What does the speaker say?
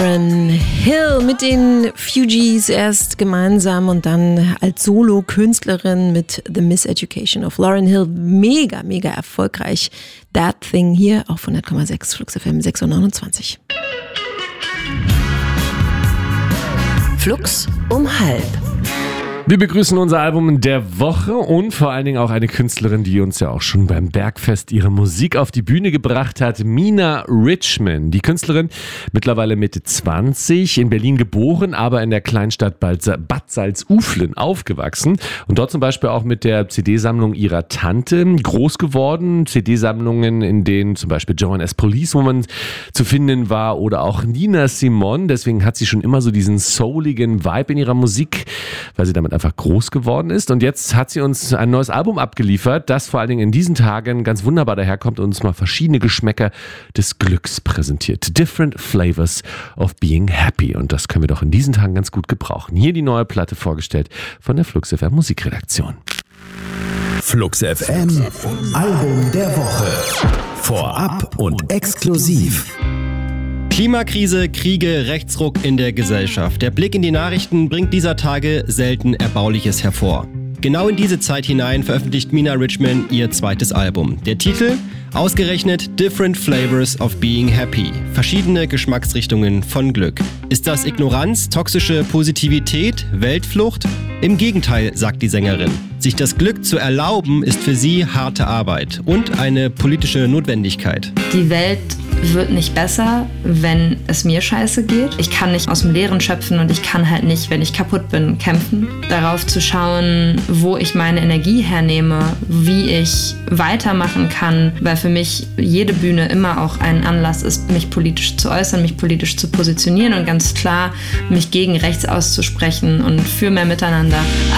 Lauryn Hill mit den Fugees erst gemeinsam und dann als Solo-Künstlerin mit The Miseducation of Lauryn Hill. Mega, mega erfolgreich. That Thing hier auf 100,6 Flux FM 6:29. Flux um halb. Wir begrüßen unser Album der Woche und vor allen Dingen auch eine Künstlerin, die uns ja auch schon beim Bergfest ihre Musik auf die Bühne gebracht hat, Mina Richman. Die Künstlerin, mittlerweile Mitte 20, in Berlin geboren, aber in der Kleinstadt Bad Salzuflen aufgewachsen und dort zum Beispiel auch mit der CD-Sammlung ihrer Tante groß geworden. CD-Sammlungen, in denen zum Beispiel Joan S. Police Woman zu finden war oder auch Nina Simone. Deswegen hat sie schon immer so diesen souligen Vibe in ihrer Musik, weil sie damit einfach groß geworden ist. Und jetzt hat sie uns ein neues Album abgeliefert, das vor allen Dingen in diesen Tagen ganz wunderbar daherkommt und uns mal verschiedene Geschmäcker des Glücks präsentiert. Different Flavors of Being Happy. Und das können wir doch in diesen Tagen ganz gut gebrauchen. Hier die neue Platte vorgestellt von der Flux FM Musikredaktion. Flux FM Album der Woche. Vorab und exklusiv. Klimakrise, Kriege, Rechtsruck in der Gesellschaft. Der Blick in die Nachrichten bringt dieser Tage selten Erbauliches hervor. Genau in diese Zeit hinein veröffentlicht Mina Richman ihr zweites Album. Der Titel? Ausgerechnet Different Flavors of Being Happy. Verschiedene Geschmacksrichtungen von Glück. Ist das Ignoranz, toxische Positivität, Weltflucht? Im Gegenteil, sagt die Sängerin. Sich das Glück zu erlauben, ist für sie harte Arbeit und eine politische Notwendigkeit. Die Welt wird nicht besser, wenn es mir scheiße geht. Ich kann nicht aus dem Leeren schöpfen und ich kann halt nicht, wenn ich kaputt bin, kämpfen. Darauf zu schauen, wo ich meine Energie hernehme, wie ich weitermachen kann, weil für mich jede Bühne immer auch ein Anlass ist, mich politisch zu äußern, mich politisch zu positionieren und ganz klar mich gegen rechts auszusprechen und für mehr Miteinander.